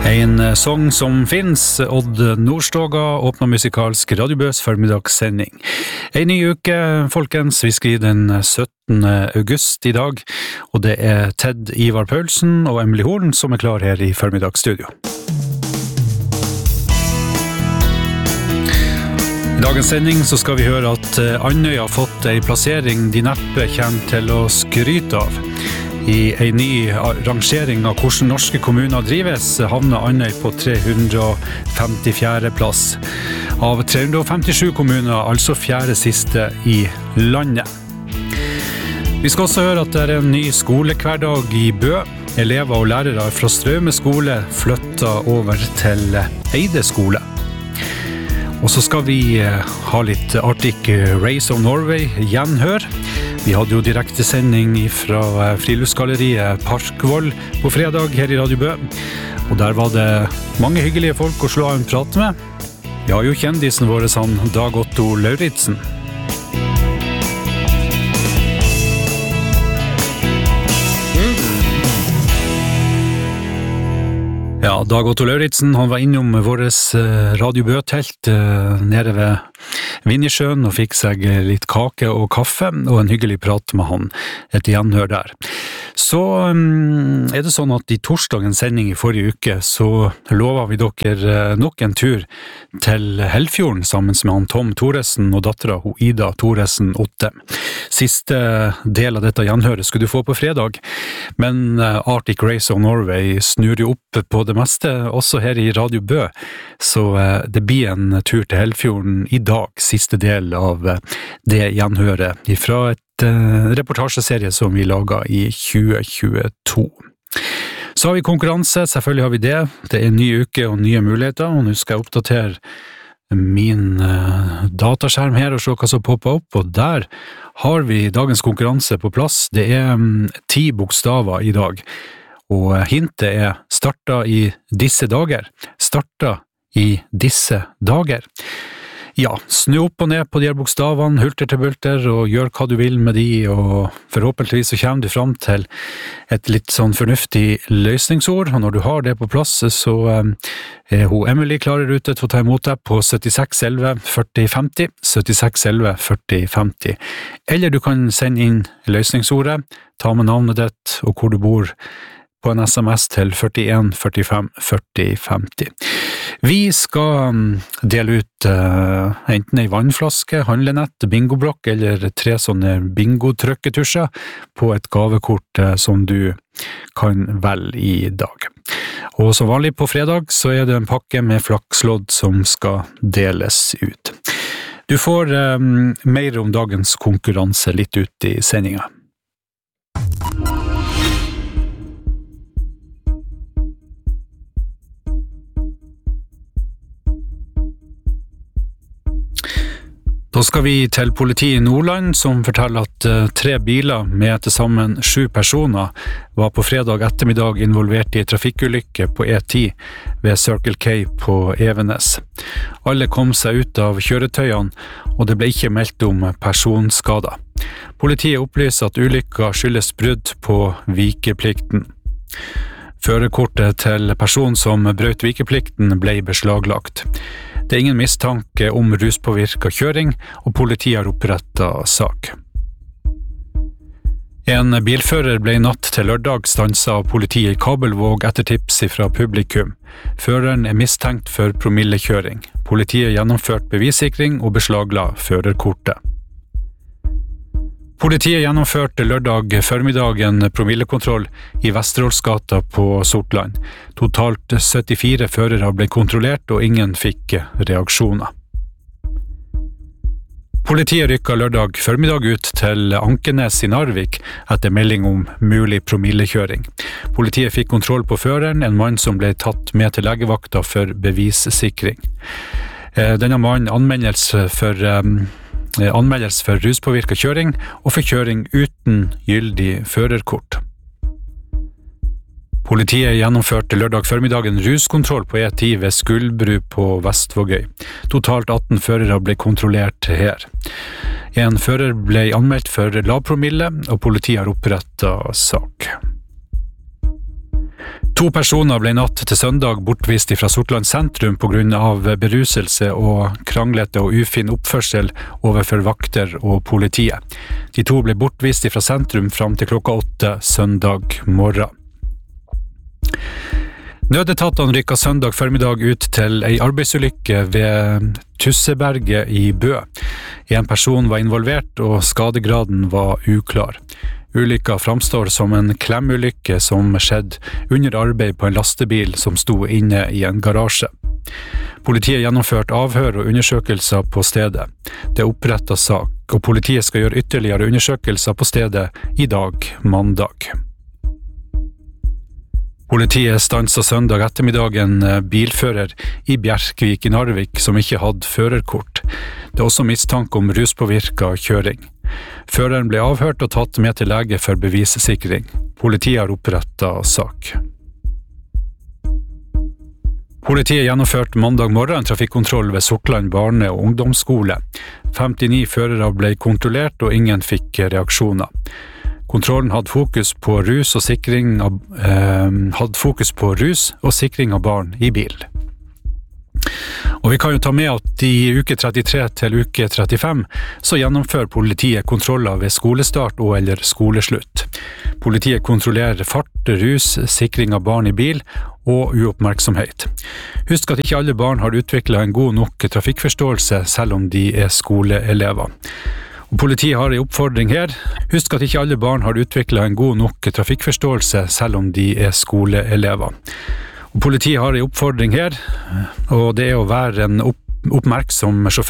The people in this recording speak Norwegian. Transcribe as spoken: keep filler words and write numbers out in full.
En sång som finns, Odd Nordstoga åpner musikalsk radiobøs formidagssending. En ny uke, folkens, vi skriver den syttende august i dag, og det er Ted Ivar Paulsen og Emily Horn som er klar her i formiddagsstudio. I dagens sending så skal vi høre at Andøy har fått en plassering de neppe kommer til å skryte av. I en ny rangering av hvordan norske kommuner drives havner Andøy på tre hundre femtifjerde plass. Av tre hundre femtisju kommuner, altså fjerde siste i landet. Vi skal også høre at det er en ny skolehverdag i Bø. Elever og lærere fra Straume skole flytter over til Eide skole. Og så skal vi ha litt Arctic Race of Norway gjenhør. Vi hadde jo direktesending fra friluftsgalleriet Parkvoll på fredag her i Radio Bø. Og der var det mange hyggelige folk å slå av en prat med. Vi har jo kjendisen vår, han Dag Otto Lauritzen. Ja, Dag Otto Lauritzen, han var innom våres Radio Bø-telt nede ved Vinjersjøen og fikk seg litt kake og kaffe og en hyggelig prat med han, et gjenhør der. Så um, er det sånn at i torsdagens sending i forrige uke så lovet vi dere nok en tur til Helfjorden sammen med han Tom Thoresen og dattera ho Ida Thoresen Otte. Siste del av dette gjenhøret skulle du få på fredag, men Arctic Race of Norway snur jo opp på det meste, også her i Radio Bø, så det blir en tur til Helfjorden i dag, siste del av det gjenhøret fra et reportasjeserie som vi laget i tjue tjueto. Så har vi konkurranse, selvfølgelig har vi det. Det er en ny uke og nye muligheter, og nå skal jeg oppdatere min uh, dataskjerm her og se hva som popper opp, og der har vi dagens konkurranse på plass. Det er um, ti bokstaver i dag, og hintet er starta i disse dager. Starta i disse dager. Ja, snu opp og ned på de her bokstavene, hulter til bulter, og gjør hva du vil med de, og forhåpentligvis så kommer du frem til et litt sånn fornuftig løsningsord, og når du har det på plass, så er hun Emily klarer ute til å ta imot deg på syttiseks elleve førti femti, syttiseks elleve førti femti. Eller du kan sende inn løsningsordet, ta med navnet ditt og hvor du bor, på en sms til førtien førtifem førti femti. Vi skal dele ut uh, enten en vannflaske, handlenett, bingoblokk eller tre sånne bingo-trykketusjer på et gavekort uh, som du kan velge i dag. Og som vanlig på fredag så er det en pakke med flakslodd som skal deles ut. Du får um, mer om dagens konkurranse litt ut i sendingen. Da skal vi til politiet i Nordland, som forteller at uh, tre biler med til sammen sju personer var på fredag ettermiddag involvert i trafikkulykke på E ti ved Circle K på Evenes. Alle kom seg ut av kjøretøyene, og det ble ikke meldt om personskader. Politiet opplyser at ulykka skyldes brudd på vikeplikten. Førerkortet til personen som brøt vikeplikten ble beslaglagt. Det er ingen mistanke om ruspåvirket kjøring, og politiet har opprettet sak. En bilfører ble natt til lørdag stanset av politiet i Kabelvåg etter tips fra publikum. Føreren er mistenkt for promillekjøring. Politiet gjennomførte bevissikring og beslagla førerkortet. Politiet gjennomførte lørdag formiddagen promillekontroll i Vesterålsgata på Sortland. Totalt syttifire førere ble kontrollert, og ingen fikk reaksjoner. Politiet rykket lørdag formiddag ut til Ankenes i Narvik etter melding om mulig promillekjøring. Politiet fikk kontroll på føreren, en mann som ble tatt med til legevakta for bevissikring. Denne mannen anmeldes for... anmeldes for ruspåvirket kjøring og for kjøring uten gyldig førerkort. Politiet gjennomførte lørdag formiddagen ruskontroll på E ti ved Skuldbru på Vestvågøy. Totalt atten førere ble kontrollert her. En fører ble anmeldt for lav promille, og politiet har opprettet sak. To personer ble natt til søndag bortvist fra Sortland sentrum på grunn av beruselse og kranglete og ufin oppførsel overfor vakter og politiet. De to ble bortvist fra sentrum fram til klokka åtte søndag morgen. Nødetatene rykket søndag formiddag ut til ei arbeidsulykke ved Tusseberget i Bø. En person var involvert og skadegraden var uklar. Ulykka framstår som en klemulykke som skjedde under arbeid på en lastebil som sto inne i en garasje. Politiet gjennomførte avhør og undersøkelser på stedet. Det er opprettet sak, og politiet skal gjøre ytterligere undersøkelser på stedet i dag, mandag. Politiet stanset søndag ettermiddag en bilfører i Bjerkvik i Narvik som ikke hadde førerkort. Det er også mistanke om ruspåvirket kjøring. Føreren ble avhørt og tatt med til lege for bevissikring. Politiet har opprettet sak. Politiet gjennomførte mandag morgen trafikkontroll ved Sortland barne- og ungdomsskole. femtini førere ble kontrollert og ingen fikk reaksjoner. Kontrollen hadde fokus på rus og sikring av, eh, hadde fokus på rus og sikring av barn i bil. Og vi kan jo ta med at i uke trettitre til uke trettifem så gjennomfører politiet kontroller ved skolestart og eller skoleslutt. Politiet kontrollerer fart, rus, sikring av barn i bil og uoppmerksomhet. Husk at ikke alle barn har utviklet en god nok trafikkforståelse selv om de er skoleelever. Og politiet har en oppfordring her. Husk at ikke alle barn har utviklet en god nok trafikkforståelse selv om de er skoleelever. Og politiet har en oppfordring her, og det er å være en opp oppmerksom sjåfør